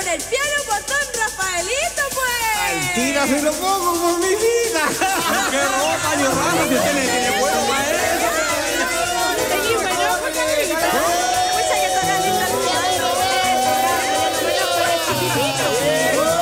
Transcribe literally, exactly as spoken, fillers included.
con el piano por don Rafaelito, pues. Al tira se lo pongo por mi vida. ¡Qué ropa, yo rama, que tiene